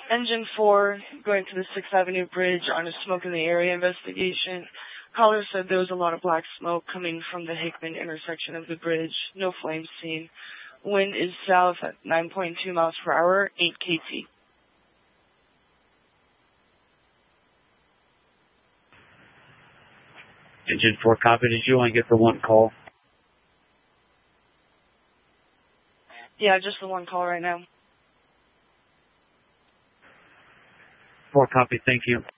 Engine 4 going to the 6th Avenue Bridge on a smoke in the area investigation. Caller said there was a lot of black smoke coming from the Hickman intersection of the bridge. No flames seen. Wind is south at 9.2 miles per hour, 8 KT. Engine 4 copy. Did you only get the one call? Yeah, just the one call right now. 4 copy. Thank you.